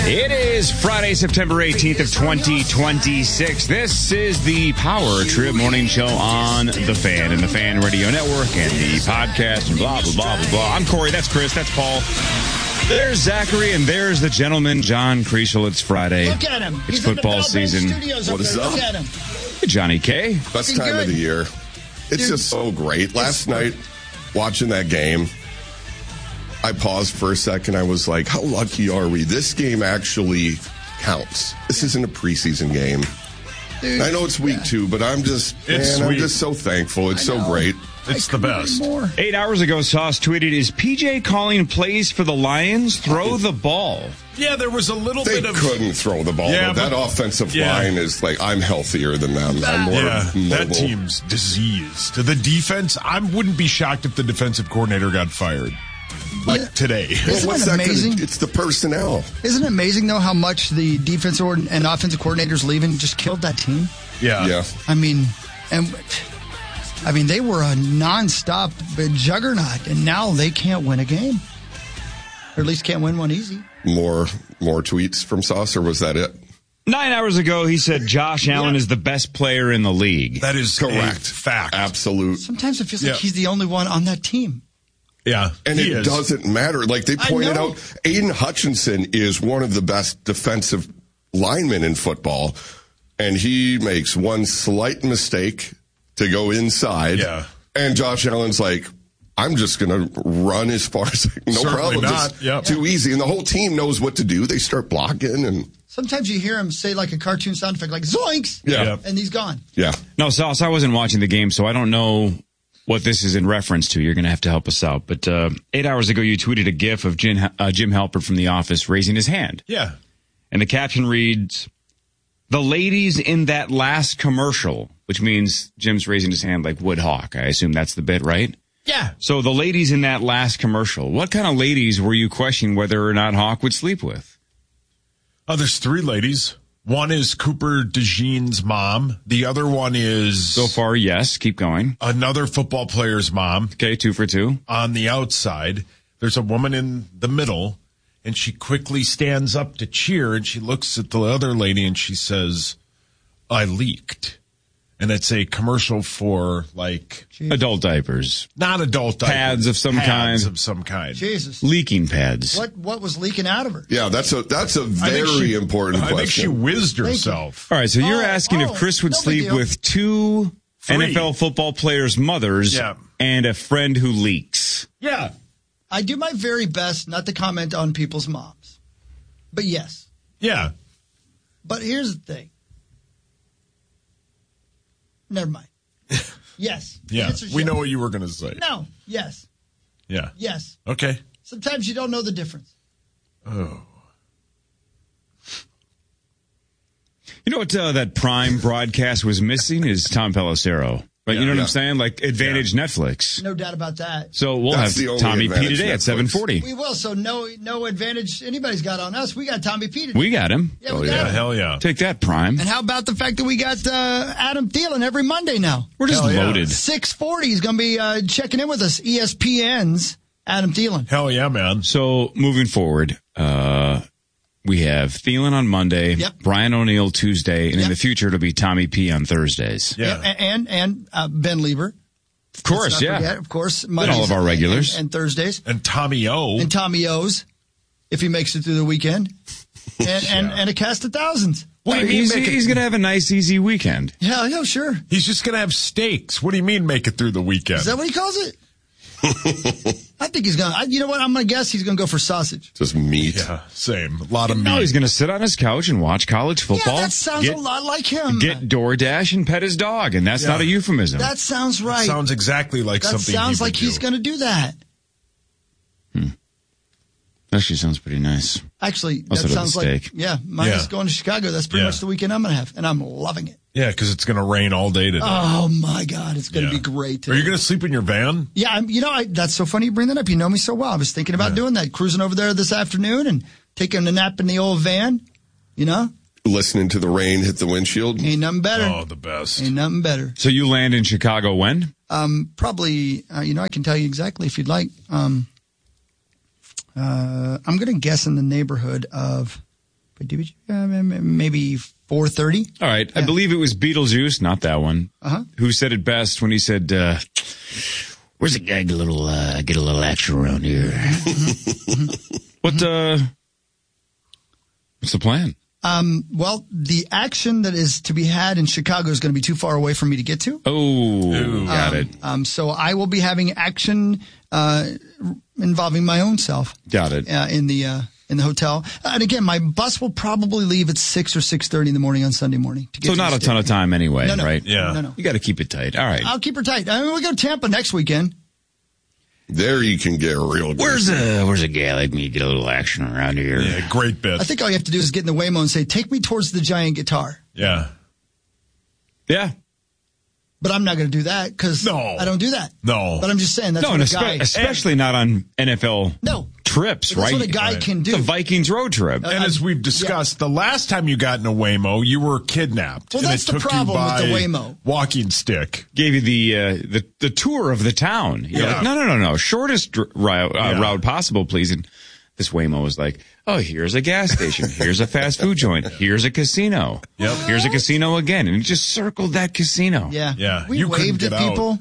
It is Friday, September 18th of 2026. This is the Power Trip Morning Show on The Fan and the Fan Radio Network and the podcast and blah, blah, blah, blah, blah. I'm Corey. That's Chris. That's Paul. There's Zachary, and there's the gentleman, John Kriesel. It's Friday. Look at him. It's football season. What is up? Look at him. Hey, Johnny K. Best time of the year. It's just so great. Last night, watching that game, I paused for a second. I was like, how lucky are we? This game actually counts. This isn't a preseason game. Dude, I know it's week 2, but I'm just so thankful. It's so great. It's the best. 8 hours ago, Sauce tweeted, is PJ calling plays for the Lions? Throw the ball. Yeah, there was a little They bit of... couldn't throw the ball. Yeah, but that offensive line is like, I'm healthier than them. I'm more mobile. That team's diseased. The defense, I wouldn't be shocked if the defensive coordinator got fired. Like today. Isn't it amazing? It's the personnel. Isn't it amazing, though, how much the defensive and offensive coordinators leaving just killed that team? Yeah. I mean, they were a nonstop juggernaut, and now they can't win a game. Or at least can't win one easy. More tweets from Sauce, or was that it? 9 hours ago, he said Josh Allen is the best player in the league. That is correct. Fact. Absolute. Sometimes it feels like he's the only one on that team. Yeah. And it doesn't matter. Like they pointed out, Aiden Hutchinson is one of the best defensive linemen in football, and he makes one slight mistake to go inside. Yeah. And Josh Allen's like, I'm just going to run as far as problem. Not. Too easy. And the whole team knows what to do. They start blocking. And sometimes you hear him say like a cartoon sound effect, like zoinks. Yeah. And he's gone. Yeah. No, Sauce, I wasn't watching the game, so I don't know what this is in reference to. You're going to have to help us out. But 8 hours ago, you tweeted a GIF of Jim Halpert from The Office raising his hand. Yeah. And the caption reads, the ladies in that last commercial, which means Jim's raising his hand like Wood Hawk. I assume that's the bit, right? Yeah. So the ladies in that last commercial, what kind of ladies were you questioning whether or not Hawk would sleep with? Oh, there's 3 ladies. One is Cooper DeJean's mom. The other one is... So far, yes. Keep going. Another football player's mom. Okay, 2 for 2. On the outside, there's a woman in the middle, and she quickly stands up to cheer, and she looks at the other lady, and she says, I leaked. And it's a commercial for, like... Adult diapers. Not adult diapers. Pads of some kind. Jesus. Leaking pads. What was leaking out of her? Yeah, that's a very important question. I think she whizzed herself. All right, so you're asking if Chris would sleep with 2 NFL football players' mothers and a friend who leaks. Yeah. I do my very best not to comment on people's moms. But yes. Yeah. But here's the thing. Never mind. Yes. Yeah. We know what you were going to say. No. Yes. Yeah. Yes. Okay. Sometimes you don't know the difference. Oh. You know what that Prime broadcast was missing is Tom Pelissero. But you know what I'm saying? Like Advantage Netflix. No doubt about that. So we'll have Tommy P today at 7:40. We will. So no advantage anybody's got on us. We got Tommy P today. We got him. Yeah, we got him. Hell yeah. Take that, Prime. And how about the fact that we got Adam Thielen every Monday now? We're just loaded. 6:40. He's going to be checking in with us. ESPN's Adam Thielen. Hell yeah, man. So moving forward, we have Thielen on Monday, Brian O'Neill Tuesday, and in the future it'll be Tommy P on Thursdays. Yeah, and Ben Lieber. Of course, Forget, of course, Mondays all of our regulars and Thursdays, and Tommy O and Tommy O's if he makes it through the weekend, and a cast of thousands. What do you mean? He's going to have a nice, easy weekend. Yeah, sure. He's just going to have steaks. What do you mean, make it through the weekend? Is that what he calls it? I think he's going to, you know what? I'm going to guess he's going to go for sausage. Just meat. Yeah, same. A lot of meat. No, he's going to sit on his couch and watch college football. Yeah, that sounds a lot like him. Get DoorDash and pet his dog, and that's not a euphemism. That sounds right. Sounds exactly like something sounds like he's going to do that. Actually sounds pretty nice. Actually, that sounds like, minus going to Chicago. That's pretty much the weekend I'm going to have, and I'm loving it. Yeah, because it's going to rain all day today. Oh, my God. It's going to be great today. Are you going to sleep in your van? Yeah, that's so funny you bring that up. You know me so well. I was thinking about doing that, cruising over there this afternoon and taking a nap in the old van, Listening to the rain hit the windshield. Ain't nothing better. Oh, the best. Ain't nothing better. So you land in Chicago when? Probably, I can tell you exactly if you'd like. I'm going to guess in the neighborhood of maybe 4:30. All right. I believe it was Beetlejuice, not that one, who said it best when he said, where's the guy get a little action around here? What's the plan? Well, the action that is to be had in Chicago is going to be too far away for me to get to. Oh, got it. So I will be having action involving my own self. Got it. In the hotel. And again, my bus will probably leave at 6 or 6:30 in the morning on Sunday morning. To get So to not the a ton of time anyway, No. right? Yeah. No. You got to keep it tight. All right. I'll keep her tight. I mean, we go to Tampa next weekend. There you can get real good. Where's a guy like me get a little action around here? Yeah, great bit. I think all you have to do is get in the Waymo and say, take me towards the giant guitar. Yeah. Yeah. But I'm not going to do that because I don't do that. No. But I'm just saying that's No, what and a guy... especially not on NFL trips, That's right? what a guy can do. It's a Vikings road trip. And as we've discussed, the last time you got in a Waymo, you were kidnapped. Well, and that's it the took problem you by with the Waymo. Walking stick. Gave you the tour of the town. You're like, no. Shortest route possible, please. And this Waymo was like, oh, here's a gas station. Here's a fast food joint. Here's a casino. Yep. Here's a casino again. And he just circled that casino. Yeah. We You couldn't waved at get out. people.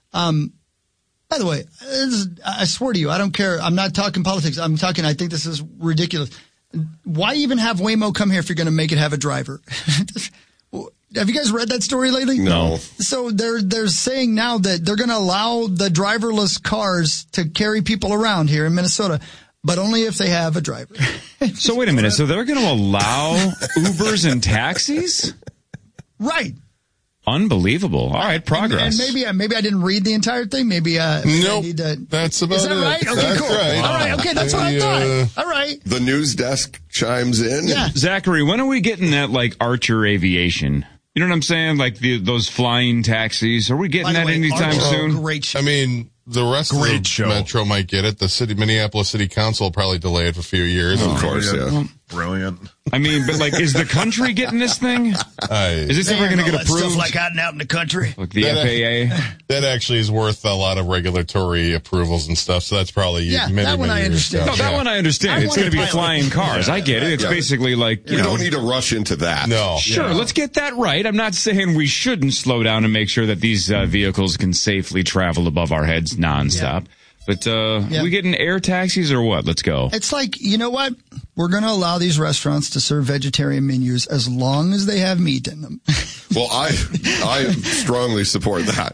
By the way, I swear to you, I don't care. I'm not talking politics. I think this is ridiculous. Why even have Waymo come here if you're going to make it have a driver? Have you guys read that story lately? No. So they're saying now that they're going to allow the driverless cars to carry people around here in Minnesota, but only if they have a driver. So wait a minute. So they're going to allow Ubers and taxis? Right. Unbelievable. All right, progress. And maybe I didn't read the entire thing. Maybe I need to. That's about Is that it. right? Okay, That's cool. right. All right, okay, that's what I thought. All right. The news desk chimes in. Yeah. Zachary, when are we getting that like Archer Aviation? You know what I'm saying? Like those flying taxis. Are we getting By the that way, anytime Archer, soon? Great show. I mean, the rest Great of the show. Metro might get it. The Minneapolis City Council will probably delay it for a few years. Of course, yeah. Brilliant. I mean, but like, is the country getting this thing? Is this ever going to get approved? Stuff like out in the country. Like the FAA? That actually is worth a lot of regulatory approvals and stuff. So that's probably many that one I years understand. No, down. that one I understand. I It's going to be want a pilot. flying cars. I get it. It's Yeah. basically like, We don't need to rush into that. No. Sure, let's get that right. I'm not saying we shouldn't slow down and make sure that these vehicles can safely travel above our heads nonstop. But we getting air taxis or what? Let's go. It's like, you know what? We're going to allow these restaurants to serve vegetarian menus as long as they have meat in them. Well, I strongly support that.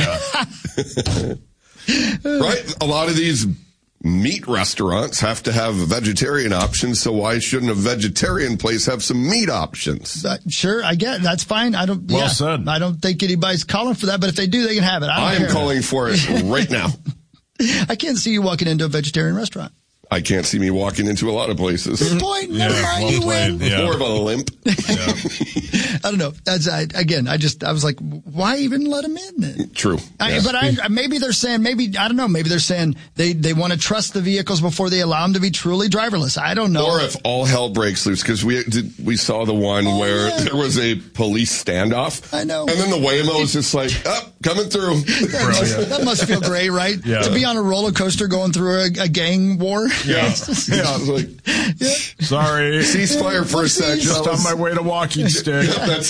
Right? A lot of these meat restaurants have to have vegetarian options, so why shouldn't a vegetarian place have some meat options? Sure, I get it. That's fine. I don't. Well said. I don't think anybody's calling for that, but if they do, they can have it. I I'm don't care. calling for it right now. I can't see you walking into a vegetarian restaurant. I can't see me walking into a lot of places. Good point. Never mind. well You played. win. Yeah. More of a limp. I don't know. That's I was like, why even let them in then? True. But maybe they're saying, I don't know. Maybe they're saying they want to trust the vehicles before they allow them to be truly driverless. I don't know. Or if all hell breaks loose, because we saw the one where there was a police standoff. I know. And then the Waymo was just like, coming through. that must feel great, right? Yeah. To be on a roller coaster going through a gang war. Yeah. I was like, Sorry. ceasefire for a sec. Just on my way to walking stick. That's,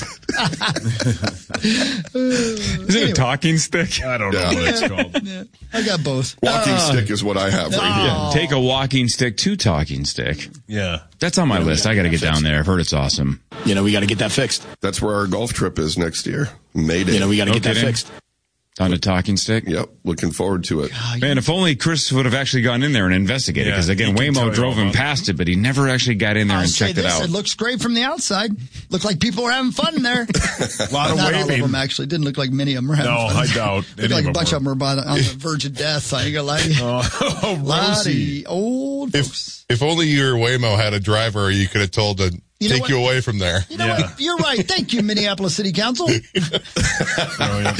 Is it a talking stick? I don't know what it's called. Yeah. I got both. walking stick is what I have right here. Yeah, take a walking stick to talking stick. Yeah. That's on my list. I got to get down there. I've heard it's awesome. You know, we got to get that fixed. That's where our golf trip is next year. May Day. You know, we got to No get that kidding. fixed. On a talking stick? Yep, looking forward to it. Man, if only Chris would have actually gone in there and investigated. Because, Yeah, again, he can tell Waymo you drove all him about it. past it, but he never actually got in there I'll and say checked it this, out. it looks great from the outside. Looked like people were having fun in there. A lot of Not all of waving. them, actually. Didn't look like many of them were having No, fun. I doubt Looked like any a of bunch them of them were on the verge of death. I ain't gonna lie to you. Oh, Lot Rosie. of old folks. If only your Waymo had a driver, you could have told to You know take what? you away from there. You know Yeah. what? You're right. Thank you, Minneapolis City Council. Brilliant.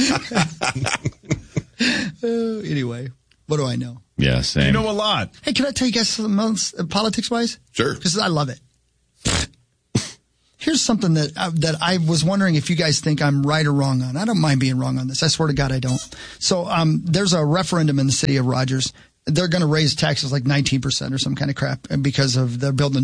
Anyway, what do I know? Yeah, same. You know a lot. Hey, can I tell you guys something else, politics-wise? Sure. Because I love it. Here's something that I was wondering if you guys think I'm right or wrong on. I don't mind being wrong on this. I swear to God I don't. So there's a referendum in the city of Rogers, they're going to raise taxes like 19% or some kind of crap because of they're building a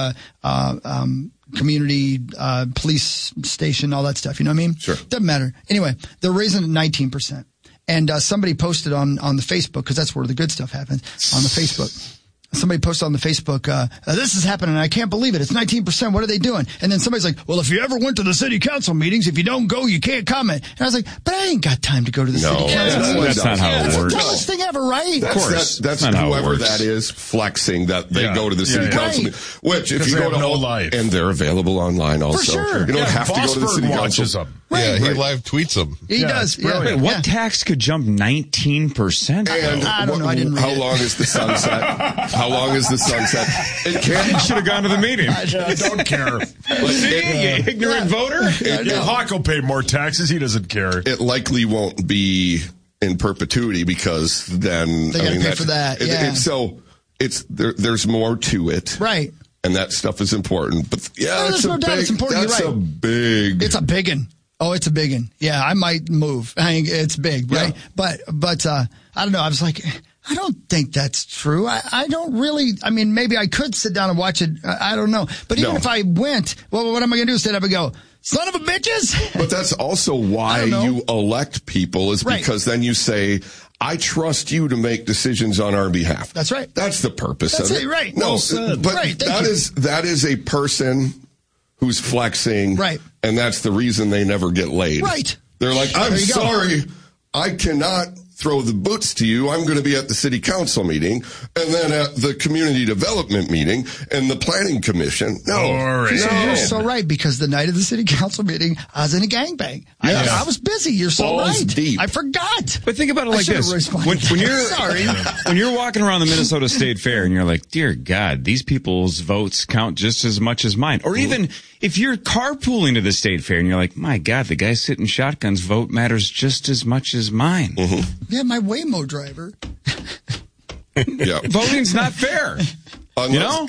new community police station, all that stuff. You know what I mean? Sure. Doesn't matter. Anyway, they're raising it 19%. And somebody posted on the Facebook, because that's where the good stuff happens, on the Facebook. Somebody posted on the Facebook, this is happening, and I can't believe it. It's 19%. What are they doing? And then somebody's like, well, if you ever went to the city council meetings, if you don't go, you can't comment. And I was like, but I ain't got time to go to the city council meetings. That's not how it That's works. the dumbest thing ever, right? Of course. That's not how it whoever works. that is flexing that they go to the city Yeah. council. Right. Which, if 'Cause you they go to have no all, life. and they're available online also. sure. You don't have to go to the city Vosberg watches council. them. Yeah, he Right. live tweets them. He Yeah, does. it's brilliant. Wait, what Yeah. tax could jump 19%? And I don't know. I didn't read how it. long is the sunset? How long is the sunset? It can't. Should have gone to the meeting. I don't care. See, you ignorant voter. If Hawk will pay more taxes, he doesn't care. It likely won't be in perpetuity because then They gotta pay that's- for that, so it's there's more to it, Right. and that stuff is important. But No, there's no doubt it's important. That's You're a right. big. It's a big one. Oh, it's a big one. Yeah, I might move. It's big, right? Yeah. But I don't know. I was like, I don't think that's true. I don't really. I mean, maybe I could sit down and watch it. I don't know. But even No. if I went, well, what am I going to do? Stand up and go, son of a bitches? But that's also why I don't know. you elect people is Right. because then you say, I trust you to make decisions on our behalf. That's right. That's the purpose That's of it, right. No, Well said. but Right, thank you. that is a person who's flexing. Right. And that's the reason they never get laid. Right. They're like, I'm There you go. sorry, I cannot throw the boots to you. I'm going to be at the city council meeting and then at the community development meeting and the planning commission. No. Boring. You're so right, because the night of the city council meeting, I was in a gangbang. Yes. I was busy. You're so Balls right. deep. I forgot. But think about it I like should've this: responded. when you're Sorry. when you're walking around the Minnesota State Fair and you're like, "Dear God, these people's votes count just as much as mine." Or even if you're carpooling to the State Fair and you're like, "My God, the guy sitting shotgun's vote matters just as much as mine." Yeah, my Waymo driver. Yeah. Voting's not fair. Unless,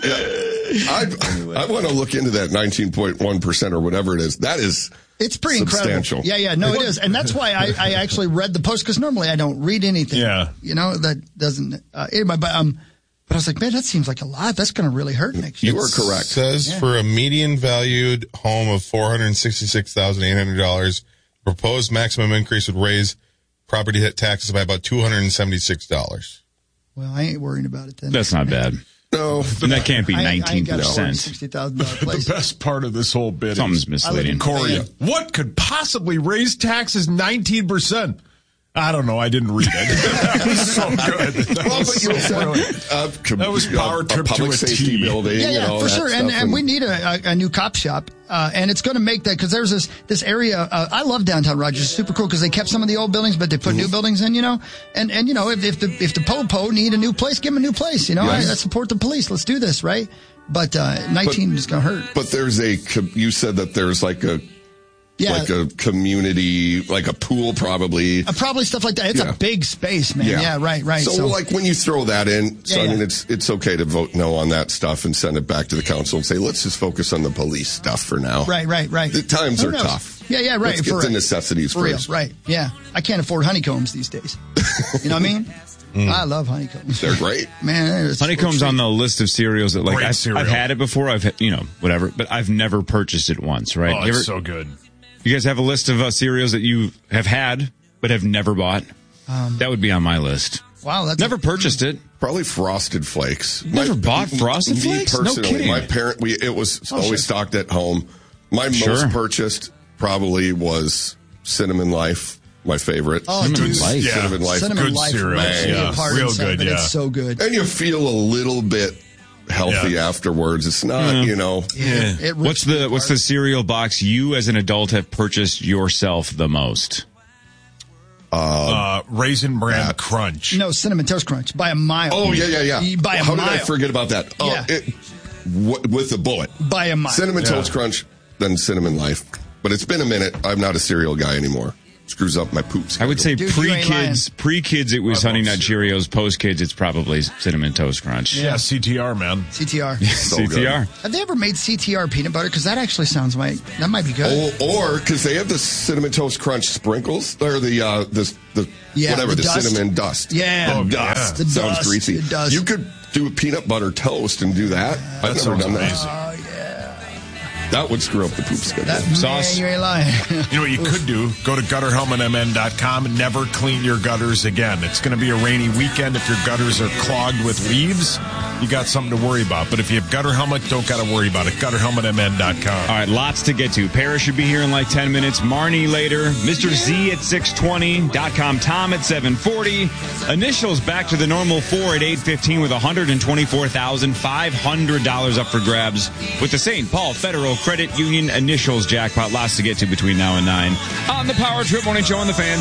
I want to look into that 19.1% or whatever it is. That is It's pretty substantial. incredible. Yeah, no, it is. And that's why I actually read the post, because normally I don't read anything. Yeah. You know, that doesn't, anyway, but I was like, man, that seems like a lot. That's going to really hurt next year. You are correct. Says for a median valued home of $466,800, proposed maximum increase would raise property taxes by about $276. Well, I ain't worrying about it then. That's not bad. No. And that can't be I ain't got a 19%. $60,000 The place. best part of this whole bit Something's is, misleading. Corey, Yeah. what could possibly raise taxes 19%? I don't know. I didn't read it. It was so good. Well, but you said That was power trip to public a safety T. building. Yeah, and yeah, all for that sure. stuff, And we need a new cop shop. And it's going to make that, because there's this area. I love downtown Rogers. It's super cool because they kept some of the old buildings, but they put new buildings in, you know. And you know, if the Popo need a new place, give them a new place, you know. Yes. I support the police. Let's do this, right? But 19 is going to hurt. But there's you said that there's like a community, like a pool probably. Probably stuff like that. It's Yeah. a big space, man. Yeah, right. So like when you throw that in, Yeah, I mean, yeah. it's okay to vote no on that stuff and send it back to the council and say, let's just focus on the police stuff for now. Right. The times Who are knows? tough. Yeah, right. Let's get the necessities for real, first. right. Yeah. I can't afford honeycombs these days. You know what I mean? I love honeycombs. They're great. Man, it's Honeycomb's on the list of cereals that, like, Great I've cereal. had it before. I've had, whatever, but I've never purchased it once, right? Oh, You it's ever- so good. You guys have a list of cereals that you have had but have never bought? That would be on my list. Wow, that's Never purchased it. Probably Frosted Flakes. Never bought Frosted Flakes? No Personally, kidding. my parent, it was always sure. stocked at home. My Sure. most purchased probably was Cinnamon Life, my favorite. Oh, Cinnamon dude. Life. Yeah. Cinnamon Life. Cinnamon Good Life cereal, rips me yeah. apart Real inside, good, but yeah. It's so good. And you feel a little bit healthy Yeah. afterwards. It's not, It What's rips me the apart. cereal box you as an adult have purchased yourself the most? Raisin Bran Crunch. No, Cinnamon Toast Crunch by a mile. Oh, yeah. By a How mile. did I forget about that? Yeah. With a bullet. By a mile. Cinnamon Toast Crunch, then Cinnamon Life. But it's been a minute. I'm not a cereal guy anymore. screws up my poop schedule. I would say Dude, you ain't pre-kids it was Honey Nut Cheerios. Post-kids it's probably Cinnamon Toast Crunch. Yeah, CTR, man. CTR. So CTR. good. Have they ever made CTR peanut butter? Because that actually sounds that might be good. Or because they have the Cinnamon Toast Crunch sprinkles, or the cinnamon dust. Yeah. Dust. The Sounds dust. greasy. It does. You could do a peanut butter toast and do that. I've never done amazing. that. That would screw up the poop schedule. Sauce. Man, you ain't lying. You know what you could do? Go to gutterhelmetmn.com and never clean your gutters again. It's going to be a rainy weekend. If your gutters are clogged with leaves, you got something to worry about. But if you have Gutter Helmet, don't got to worry about it. Gutterhelmetmn.com. All right, lots to get to. Paris should be here in like 10 minutes. Marnie later. Mr. Z at 6:20. Tom at 7:40. Initials back to the normal 4 at 8:15 with $124,500 up for grabs with the St. Paul Federal Credit Union initials jackpot. Lots to get to between now and 9 on the Power Trip Morning Show on the Fan.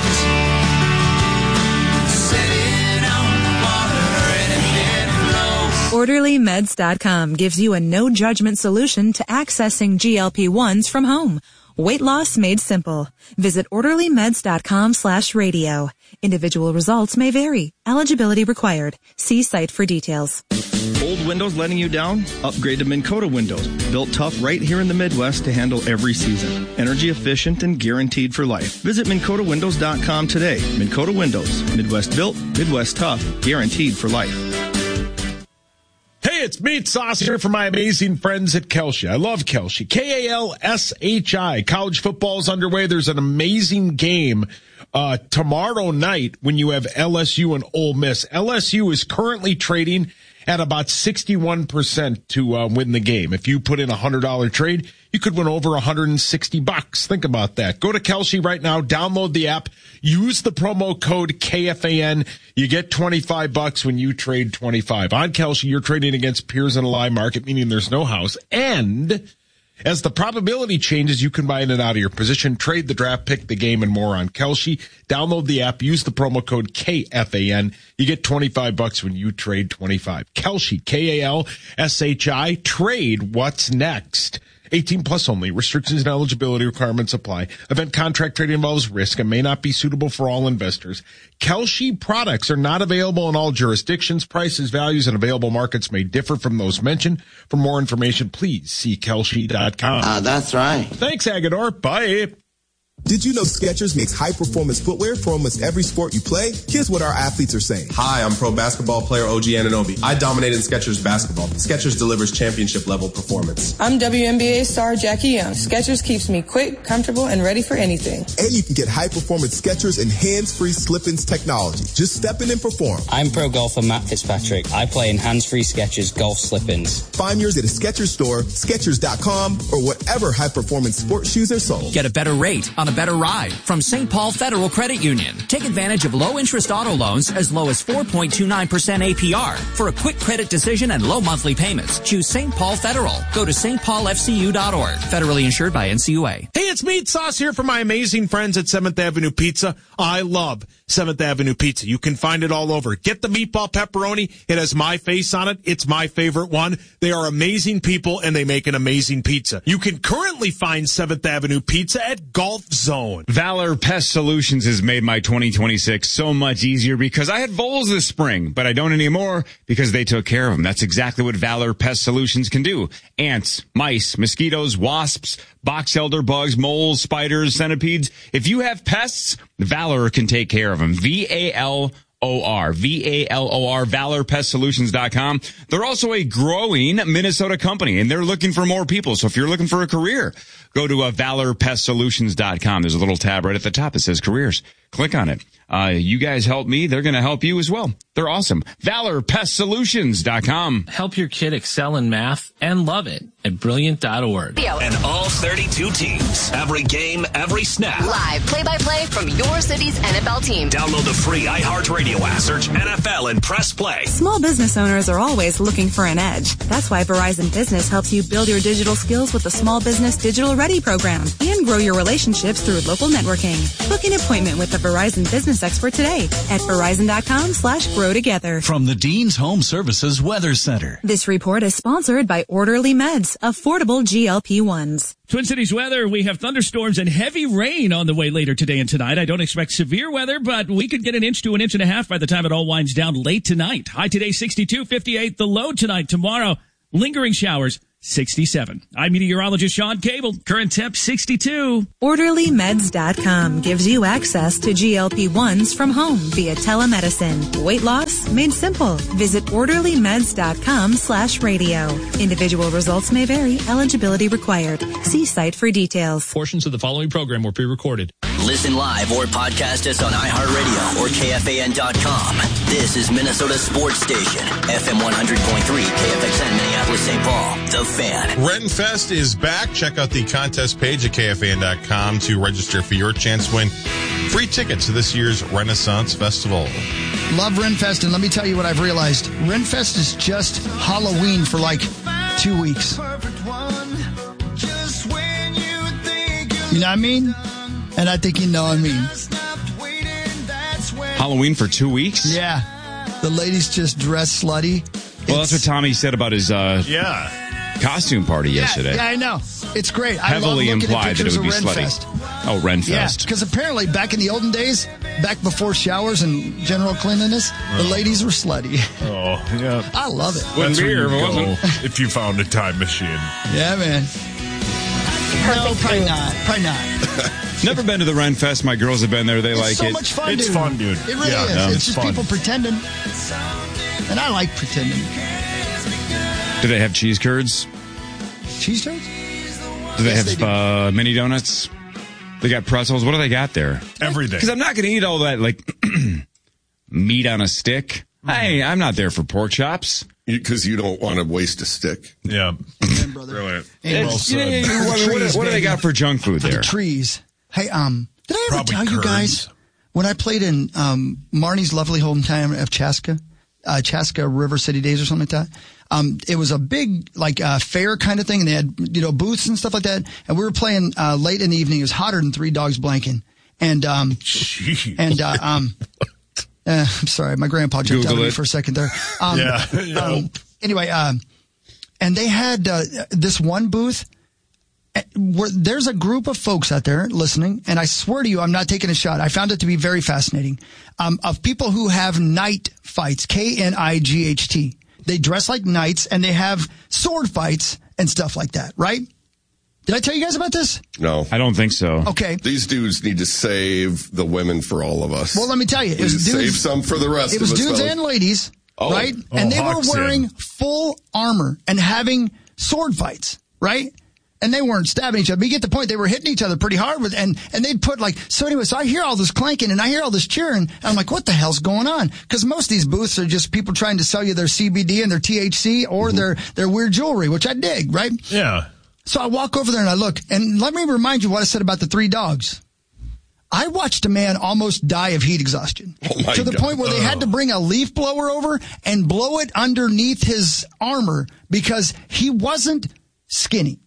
OrderlyMeds.com gives you a no-judgment solution to accessing GLP-1s from home. Weight loss made simple. Visit OrderlyMeds.com/radio. Individual results may vary. Eligibility required. See site for details. Old windows letting you down? Upgrade to Minn Kota windows. Built tough right here in the Midwest to handle every season. Energy efficient and guaranteed for life. Visit MinnKotaWindows.com today. Minn Kota Windows. Midwest built, Midwest tough, guaranteed for life. Hey, it's Meat Sauce here for my amazing friends at Kelshi. I love Kelshi. Kalshi. College football is underway. There's an amazing game tomorrow night when you have LSU and Ole Miss. LSU is currently trading at about 61% to win the game. If you put in a $100 trade, you could win over $160. Think about that. Go to Kelshi right now. Download the app. Use the promo code KFAN. You get $25 when you trade 25. On Kelshi, you're trading against peers in a live market, meaning there's no house. And as the probability changes, you can buy in and out of your position, trade the draft, pick the game, and more on Kelshi. Download the app. Use the promo code KFAN. You get $25 when you trade 25. Kelshi, Kalshi. Trade what's next. 18 plus only. Restrictions and eligibility requirements apply. Event contract trading involves risk and may not be suitable for all investors. Kelshi products are not available in all jurisdictions. Prices, values, and available markets may differ from those mentioned. For more information, please see Kelshi.com. That's right. Thanks, Agador. Bye. Did you know Skechers makes high-performance footwear for almost every sport you play? Here's what our athletes are saying. Hi, I'm pro basketball player OG Anunoby. I dominate in Skechers basketball. Skechers delivers championship-level performance. I'm WNBA star Jackie Young. Skechers keeps me quick, comfortable, and ready for anything. And you can get high-performance Skechers and hands-free slip-ins technology. Just step in and perform. I'm pro golfer Matt Fitzpatrick. I play in hands-free Skechers golf slip-ins. Find yours at a Skechers store, Skechers.com, or whatever high-performance sports shoes are sold. Get a better rate on a better ride from St. Paul Federal Credit Union. Take advantage of low-interest auto loans as low as 4.29% APR. For a quick credit decision and low monthly payments, choose St. Paul Federal. Go to stpaulfcu.org. Federally insured by NCUA. Hey, it's Meat Sauce here for my amazing friends at 7th Avenue Pizza. I love 7th Avenue Pizza. You can find it all over. Get the meatball pepperoni. It has my face on it. It's my favorite one. They are amazing people, and they make an amazing pizza. You can currently find 7th Avenue Pizza at Golf Zone. Valor Pest Solutions has made my 2026 so much easier because I had voles this spring, but I don't anymore because they took care of them. That's exactly what Valor Pest Solutions can do. Ants, mice, mosquitoes, wasps, box elder bugs, moles, spiders, centipedes. If you have pests, Valor can take care of them. VALOR, ValorPestSolutions.com. They're also a growing Minnesota company, and they're looking for more people. So if you're looking for a career, go to ValorPestSolutions.com. There's a little tab right at the top that says careers. Click on it. You guys help me. They're going to help you as well. They're awesome. ValorPestSolutions.com. Help your kid excel in math and love it at Brilliant.org. And all 32 teams. Every game, every snap. Live play-by-play from your city's NFL team. Download the free iHeartRadio app. Search NFL and press play. Small business owners are always looking for an edge. That's why Verizon Business helps you build your digital skills with the Small Business Digital Ready program and grow your relationships through local networking. Book an appointment with the a Verizon business expert today at Verizon.com/grow together. From the Dean's Home Services Weather Center. This report is sponsored by Orderly Meds, affordable GLP-1s. Twin Cities weather, we have thunderstorms and heavy rain on the way later today and tonight. I don't expect severe weather, but we could get an inch to an inch and a half by the time it all winds down late tonight. High today, 62, 58. The low tonight. Tomorrow, lingering showers, 67. I'm meteorologist Sean Cable. Current temp, 62. OrderlyMeds.com gives you access to GLP-1s from home via telemedicine. Weight loss made simple. Visit OrderlyMeds.com/radio. Individual results may vary. Eligibility required. See site for details. Portions of the following program were pre-recorded. Listen live or podcast us on iHeartRadio or KFAN.com. This is Minnesota Sports Station, FM 100.3, KFXN, Minneapolis, St. Paul. The Fan. Renfest is back. Check out the contest page at KFAN.com to register for your chance to win free tickets to this year's Renaissance Festival. Love Renfest, and let me tell you what I've realized. Renfest is just Halloween for like 2 weeks. You know what I mean? And I think you know what I mean. Halloween for 2 weeks? Yeah. The ladies just dress slutty. Well, that's what Tommy said about his costume party yesterday. Yeah, I know. It's great. Heavily I love looking at implied that it pictures would be of slutty. Renfest. Oh, Renfest. Yeah, because apparently back in the olden days, back before showers and general cleanliness, the ladies were slutty. Oh, yeah. I love it. That's where be here you if it go wasn't. if you found a time machine. Yeah, man. No, probably not. Probably not. Never been to the Renfest. My girls have been there. They like so it. much fun, It's dude. fun, dude. It really Yeah, is. no, It's it's just fun. people pretending. And I like pretending. Do they have cheese curds? Cheese curds? Do they Yes, have they mini donuts? They got pretzels. What do they got there? Everything. Because I'm not going to eat all that like meat on a stick. Hey, I'm not there for pork chops. Because you don't want to waste a stick. Yeah. Amen, brother. Brilliant. Amen. Well said. What do they got for junk food For there? the trees. Hey, did I ever Probably tell you guys curds. when I played in Marnie's lovely hometown of Chaska, Chaska River City Days or something like that? It was a big fair kind of thing, and they had booths and stuff like that. And we were playing late in the evening. It was hotter than Three Dogs Blanking, and I'm sorry, my grandpa jumped out Google at me it. for a second there. Anyway, and they had this one booth. Where there's a group of folks out there listening, and I swear to you, I'm not taking a shot. I found it to be very fascinating. Of people who have night fights, KNIGHT. They dress like knights, and they have sword fights and stuff like that, right? Did I tell you guys about this? No. I don't think so. Okay. These dudes need to save the women for all of us. Well, let me tell you. It was Please dudes, save some for the rest It of was us. dudes fellas. and ladies, Oh. right? Oh, And they were Hawks wearing in. full armor and having sword fights, right? And they weren't stabbing each other. But you get the point. They were hitting each other pretty hard with, and they'd put so anyway, so I hear all this clanking and I hear all this cheering. And I'm like, what the hell's going on? Because most of these booths are just people trying to sell you their CBD and their THC or their weird jewelry, which I dig, right? Yeah. So I walk over there and I look, and let me remind you what I said about the Three Dogs. I watched a man almost die of heat exhaustion to the point where they had to bring a leaf blower over and blow it underneath his armor because he wasn't skinny.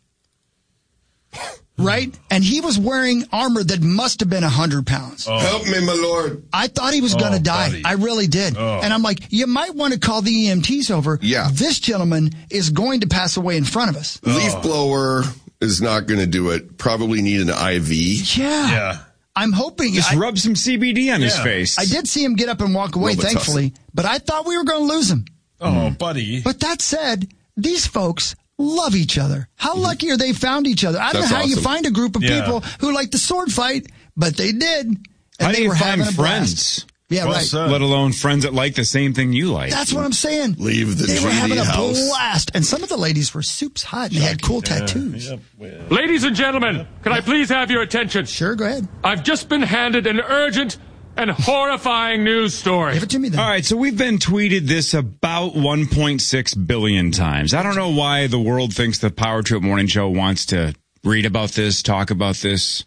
Right? And he was wearing armor that must have been 100 pounds. Oh. Help me, my lord. I thought he was going to die. buddy. I really did. Oh. And I'm like, you might want to call the EMTs over. Yeah. This gentleman is going to pass away in front of us. Leaf blower is not going to do it. Probably need an IV. Yeah. I'm hoping. Just rub some CBD on his face. I did see him get up and walk away, Robitussin. thankfully, but I thought we were going to lose him. Oh, buddy. But that said, these folks love each other. How lucky are they found each other? I don't That's know how you awesome. find a group of Yeah. people who like the sword fight, but they did. And How do they you were find having a friends? blast. Yeah, right. Let alone friends that like the same thing you like. That's what I'm saying. Leave the They were having a house. blast. And some of the ladies were soups hot and they had cool tattoos. Ladies and gentlemen, can I please have your attention? Sure, go ahead. I've just been handed an urgent and horrifying news story. Give it to me then. All right, so we've been tweeted this about 1.6 billion times. I don't know why the world thinks the Power Trip Morning Show wants to read about this, talk about this.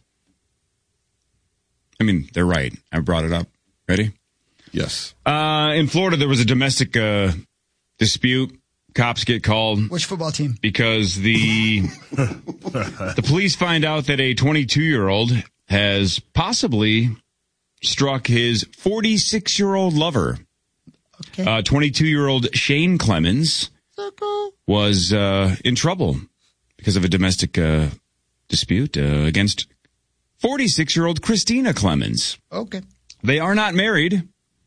I mean, they're right. I brought it up. Ready? Yes. In Florida, there was a domestic dispute. Cops get called Which football team? because the police find out that a 22-year-old has possibly struck his 46-year-old lover. Okay. 22-year-old Shane Clemens was in trouble because of a domestic dispute against 46-year-old Christina Clemens. Okay. They are not married.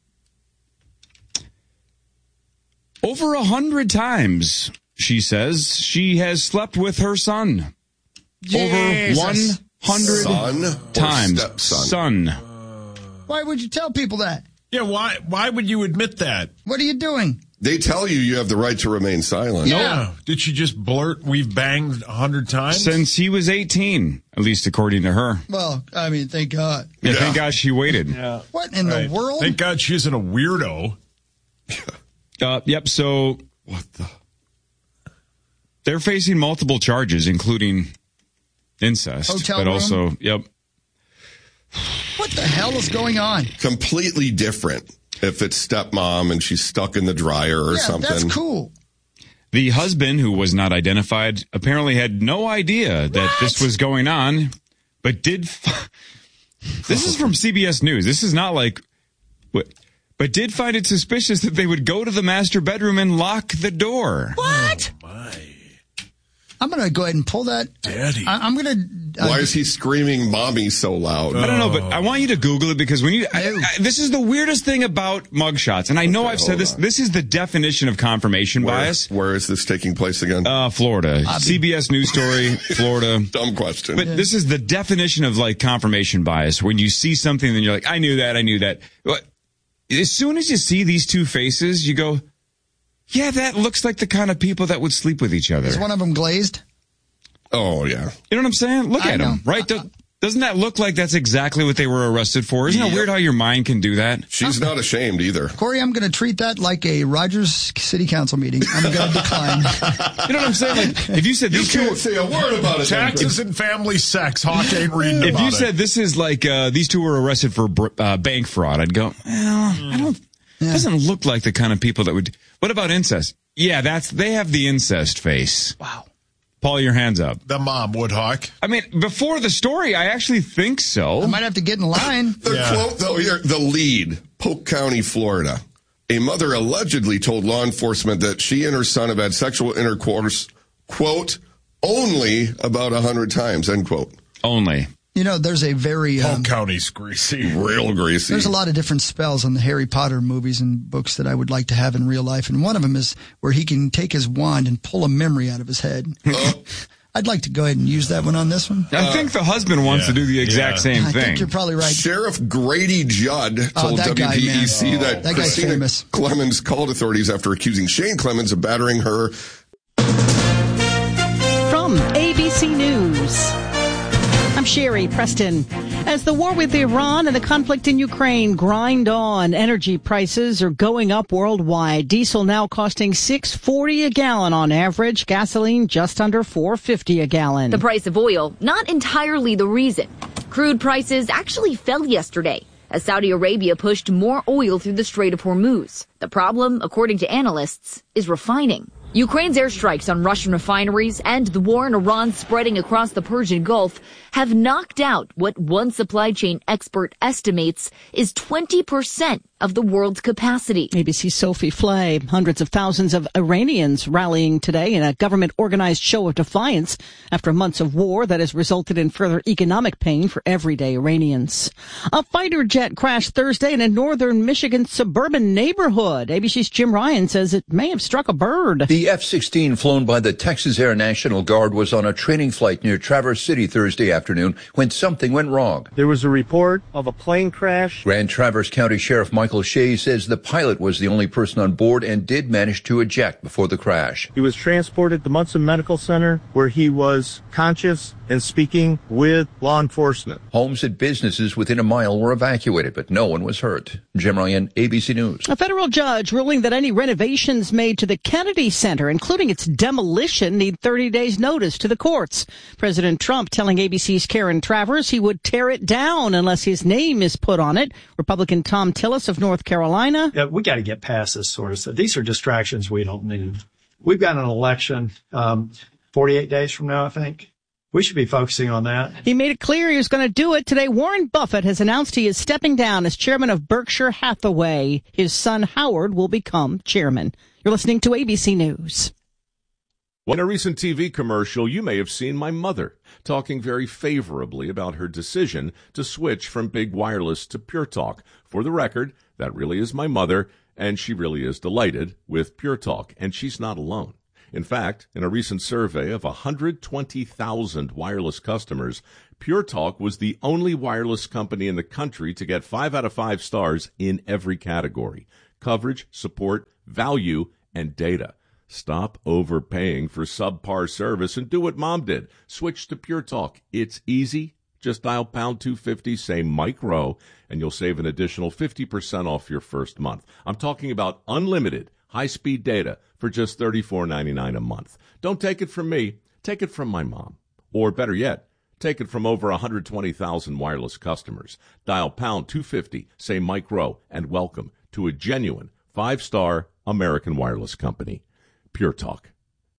Over 100 times, she says, she has slept with her son. Jesus. Over 100 times. Son. Why would you tell people that? Yeah, why would you admit that? What are you doing? They tell you have the right to remain silent. Yeah. Did she just blurt, we've banged 100 times? Since he was 18, at least according to her. Well, I mean, thank God. Yeah, thank God she waited. Yeah. What in the world? Thank God she isn't a weirdo. Yep, so what the? They're facing multiple charges, including incest. Hotel but room? also, yep. What the hell is going on? Completely different if it's stepmom and she's stuck in the dryer or something. That's cool. The husband, who was not identified, apparently had no idea that this was going on, but did... This is from CBS News. This is not like... But did find it suspicious that they would go to the master bedroom and lock the door. What? Oh, my. I'm going to go ahead and pull that. Daddy. I'm going to... Why is he screaming mommy so loud? I don't know, but I want you to Google it because when you... this is the weirdest thing about mugshots, and I know I've said this. This is the definition of confirmation bias. Where is this taking place again? Florida. CBS News story, Florida. Dumb question. But this is the definition of, like, confirmation bias. When you see something, then you're like, I knew that. As soon as you see these two faces, you go, yeah, that looks like the kind of people that would sleep with each other. Is one of them glazed? Oh, yeah. You know what I'm saying? Look at them, right? Doesn't that look like that's exactly what they were arrested for? Isn't it weird how your mind can do that? She's not ashamed either. Corey, I'm going to treat that like a Rogers City Council meeting. I'm going to decline. You know what I'm saying? Like, if you said these two can't say a word about it. Taxes and family sex. Hawk ain't reading about it. If you said this is like these two were arrested for bank fraud, I'd go, well, I don't. It doesn't look like the kind of people that would. What about incest? Yeah, they have the incest face. Wow. Paul, your hands up. The mom would, Hawk. I mean, before the story, I actually think so. I might have to get in line. The quote, though, here, the lead, Polk County, Florida. A mother allegedly told law enforcement that she and her son have had sexual intercourse, quote, only about 100 times, end quote. Only. You know, there's a very... Polk County's greasy. Real greasy. There's a lot of different spells on the Harry Potter movies and books that I would like to have in real life. And one of them is where he can take his wand and pull a memory out of his head. I'd like to go ahead and use that one on this one. I think the husband wants to do the exact same thing. I think you're probably right. Sheriff Grady Judd told WPEC that Christina Clemens called authorities after accusing Shane Clemens of battering her. From ABC News, I'm Sherry Preston. As the war with Iran and the conflict in Ukraine grind on, energy prices are going up worldwide. Diesel now costing $6.40 a gallon on average. Gasoline just under $4.50 a gallon. The price of oil, not entirely the reason. Crude prices actually fell yesterday as Saudi Arabia pushed more oil through the Strait of Hormuz. The problem, according to analysts, is refining. Ukraine's airstrikes on Russian refineries and the war in Iran spreading across the Persian Gulf have knocked out what one supply chain expert estimates is 20% of the world's capacity. ABC's Sophie Flay. Hundreds of thousands of Iranians rallying today in a government-organized show of defiance after months of war that has resulted in further economic pain for everyday Iranians. A fighter jet crashed Thursday in a northern Michigan suburban neighborhood. ABC's Jim Ryan says it may have struck a bird. The F-16 flown by the Texas Air National Guard was on a training flight near Traverse City Thursday afternoon when something went wrong. There was a report of a plane crash. Grand Traverse County Sheriff Michael Shea says the pilot was the only person on board and did manage to eject before the crash. He was transported to Munson Medical Center where he was conscious and speaking with law enforcement. Homes and businesses within a mile were evacuated, but no one was hurt. Jim Ryan, ABC News. A federal judge ruling that any renovations made to the Kennedy Center, including its demolition, need 30 days notice to the courts. President Trump telling ABC's Karen Travers he would tear it down unless his name is put on it. Republican Tom Tillis of North Carolina. Yeah, we got to get past this sort of stuff. These are distractions we don't need. We've got an election 48 days from now, I think. We should be focusing on that. He made it clear he was going to do it. Today, Warren Buffett has announced he is stepping down as chairman of Berkshire Hathaway. His son, Howard, will become chairman. You're listening to ABC News. In a recent TV commercial, you may have seen my mother talking very favorably about her decision to switch from big wireless to Pure Talk. For the record, that really is my mother, and she really is delighted with Pure Talk, and she's not alone. In fact, in a recent survey of 120,000 wireless customers, Pure Talk was the only wireless company in the country to get 5 out of 5 stars in every category: coverage, support, value, and data. Stop overpaying for subpar service and do what Mom did. Switch to Pure Talk. It's easy. Just dial pound 250, say Mike Rowe, and you'll save an additional 50% off your first month. I'm talking about unlimited high-speed data for just $34.99 a month. Don't take it from me. Take it from my mom. Or better yet, take it from over 120,000 wireless customers. Dial pound 250, say Mike Rowe, and welcome to a genuine 5-star American wireless company. Pure Talk.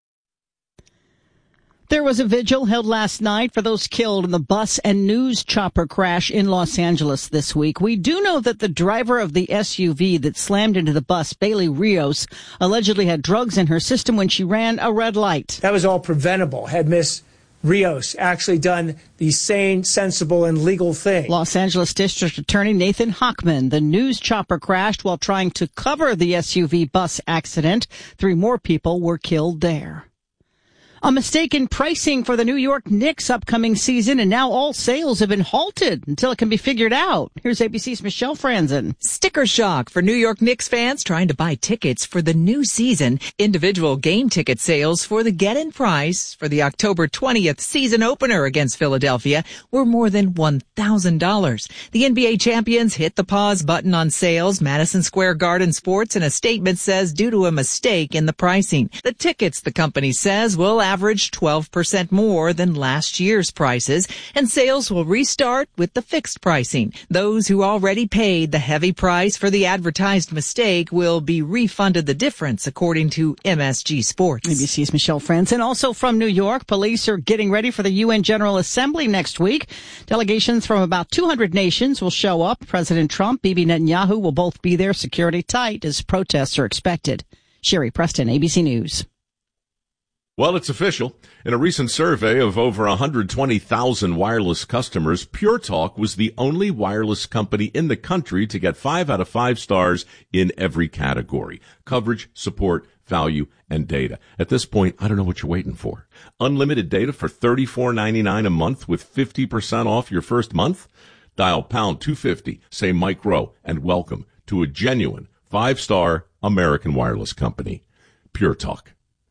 There was a vigil held last night for those killed in the bus and news chopper crash in Los Angeles this week. We do know that the driver of the SUV that slammed into the bus, Bailey Rios, allegedly had drugs in her system when she ran a red light. That was all preventable had Miss Rios actually done the sane, sensible, and legal thing. Los Angeles District Attorney Nathan Hochman. The news chopper crashed while trying to cover the SUV bus accident. 3 more people were killed there. A mistake in pricing for the New York Knicks upcoming season, and now all sales have been halted until it can be figured out. Here's ABC's Michelle Franzen. Sticker shock for New York Knicks fans trying to buy tickets for the new season. Individual game ticket sales for the get-in price for the October 20th season opener against Philadelphia were more than $1,000. The NBA champions hit the pause button on sales. Madison Square Garden Sports in a statement says due to a mistake in the pricing. The tickets, the company says, will average 12% more than last year's prices, and sales will restart with the fixed pricing. Those who already paid the heavy price for the advertised mistake will be refunded the difference, according to MSG Sports. ABC's Michelle Franzen. Also from New York, police are getting ready for the UN General Assembly next week. Delegations from about 200 nations will show up. President Trump, Bibi Netanyahu will both be there. Security tight as protests are expected. Sherry Preston, ABC News. Well, it's official. In a recent survey of over 120,000 wireless customers, Pure Talk was the only wireless company in the country to get 5 out of 5 stars in every category: coverage, support, value, and data. At this point, I don't know what you're waiting for. Unlimited data for $34.99 a month with 50% off your first month? Dial pound 250, say Mike Rowe, and welcome to a genuine 5-star American wireless company. Pure Talk.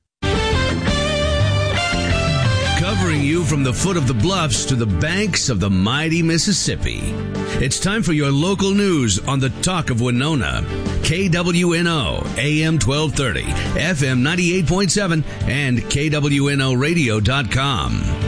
Covering you from the foot of the bluffs to the banks of the mighty Mississippi. It's time for your local news on the Talk of Winona. KWNO, AM 1230, FM 98.7, and KWNOradio.com.